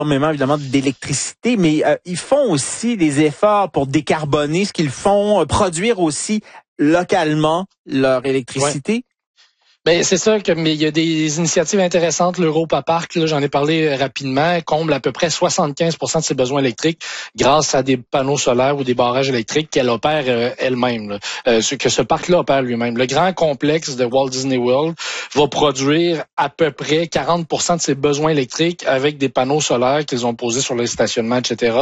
énormément, évidemment, d'électricité, mais ils font aussi des efforts pour décarboner ce qu'ils font, produire aussi localement leur électricité. Ouais. Ben c'est ça mais il y a des initiatives intéressantes. L'Europa Park, là, j'en ai parlé rapidement, comble à peu près 75% de ses besoins électriques grâce à des panneaux solaires ou des barrages électriques qu'elle opère elle-même. Que ce parc-là opère lui-même. Le grand complexe de Walt Disney World va produire à peu près 40% de ses besoins électriques avec des panneaux solaires qu'ils ont posés sur les stationnements, etc.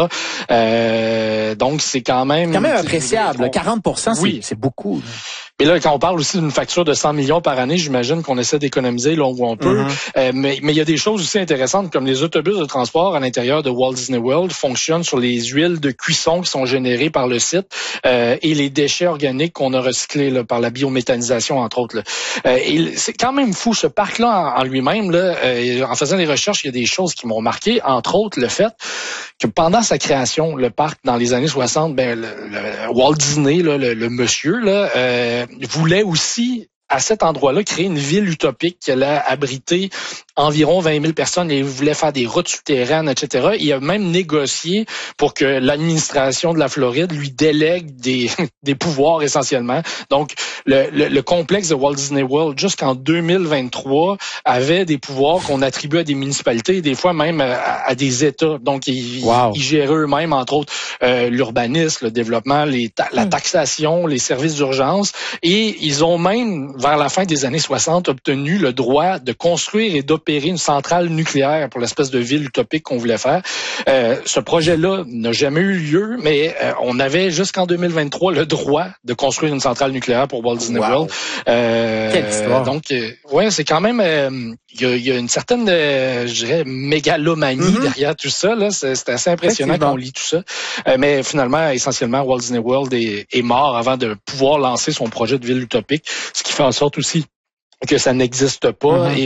Donc c'est quand même appréciable. 40%, oui. C'est beaucoup. Et là, quand on parle aussi d'une facture de 100 millions par année, j'imagine qu'on essaie d'économiser là où on peut. Mais il y a des choses aussi intéressantes, comme les autobus de transport à l'intérieur de Walt Disney World fonctionnent sur les huiles de cuisson qui sont générées par le site et les déchets organiques qu'on a recyclés là, par la biométhanisation, entre autres. Et c'est quand même fou, ce parc-là en lui-même. Là, en faisant des recherches, il y a des choses qui m'ont marqué, entre autres le fait que pendant sa création, le parc, dans les années 60, le Walt Disney, là, le monsieur, là, voulait aussi, à cet endroit-là, créer une ville utopique qui allait abriter environ 20 000 personnes et il voulait faire des routes souterraines, etc. Il a même négocié pour que l'administration de la Floride lui délègue des pouvoirs essentiellement. Donc, le complexe de Walt Disney World, jusqu'en 2023, avait des pouvoirs qu'on attribuait à des municipalités et des fois même à des États. Donc, ils géraient eux-mêmes, entre autres, l'urbanisme, le développement, la taxation, les services d'urgence. Et ils ont même, vers la fin des années 60, obtenu le droit de construire et d'opérer une centrale nucléaire pour l'espèce de ville utopique qu'on voulait faire. Ce projet-là n'a jamais eu lieu, mais on avait jusqu'en 2023 le droit de construire une centrale nucléaire pour Walt Disney World. Quelle histoire. Donc, ouais, c'est quand même... Il y a une certaine, je dirais, mégalomanie derrière tout ça. Là, c'est assez impressionnant quand on lit tout ça. Mais finalement, essentiellement, Walt Disney World est mort avant de pouvoir lancer son projet de ville utopique, ce qui fait en sorte aussi que ça n'existe pas.